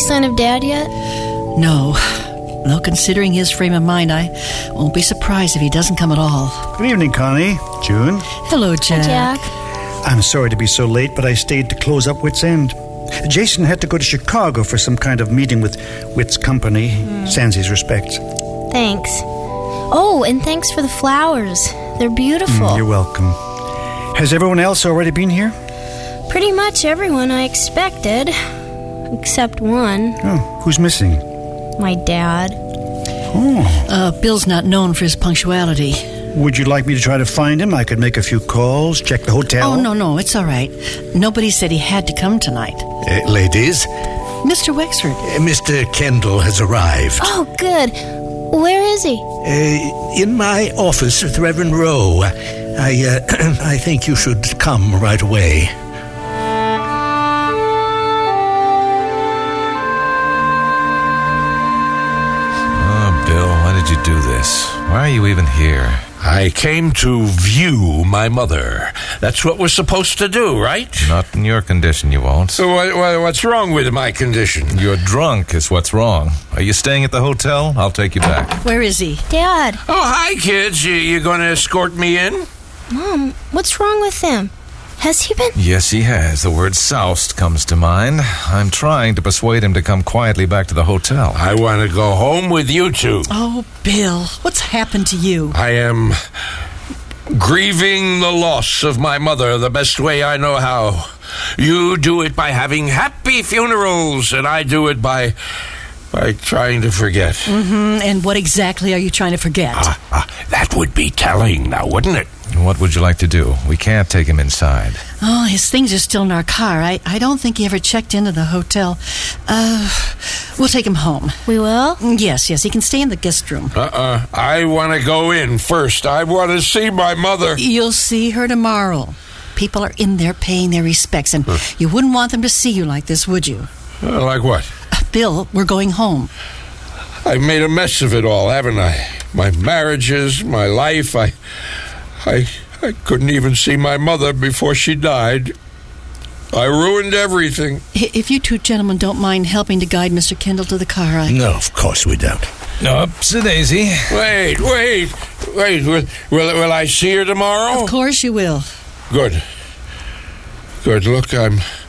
sign of Dad yet? No. No, considering his frame of mind, I won't be surprised if he doesn't come at all. Good evening, Connie. June. Hello, Jack. Jack. I'm sorry to be so late, but I stayed to close up Wit's End. Jason had to go to Chicago for some kind of meeting with Wit's company. Sends his respects. Thanks. Oh, and thanks for the flowers. They're beautiful. You're welcome. Has everyone else already been here? Pretty much everyone I expected. Except one. Oh, who's missing? My dad. Oh. Bill's not known for his punctuality. Would you like me to try to find him? I could make a few calls, check the hotel. Oh, no, it's all right. Nobody said he had to come tonight. Ladies, Mr. Wexford. Mr. Kendall has arrived. Oh, good. Where is he? In my office with Reverend Rowe. I think you should come right away. Oh, Bill, why did you do this? Why are you even here? I came to view my mother. That's what we're supposed to do, right? Not in your condition, you won't. So what's wrong with my condition? You're drunk is what's wrong. Are you staying at the hotel? I'll take you back. Where is he? Dad. Oh, hi, kids. You going to escort me in? Mom, what's wrong with him? Has he been... Yes, he has. The word soused comes to mind. I'm trying to persuade him to come quietly back to the hotel. I want to go home with you two. Oh, Bill, what's happened to you? I am grieving the loss of my mother the best way I know how. You do it by having happy funerals, and I do it by trying to forget. And what exactly are you trying to forget? That would be telling now, wouldn't it? What would you like to do? We can't take him inside. Oh, his things are still in our car. I don't think he ever checked into the hotel. We'll take him home. We will? Yes, he can stay in the guest room. I want to go in first. I want to see my mother. You'll see her tomorrow. People are in there paying their respects, and you wouldn't want them to see you like this, would you? Like what? Bill, we're going home. I've made a mess of it all, haven't I? My marriages, my life. I couldn't even see my mother before she died. I ruined everything. If you two gentlemen don't mind helping to guide Mr. Kendall to the car, No, of course we don't. Upsy-daisy. Wait. Will I see her tomorrow? Of course you will. Good. Look, I'm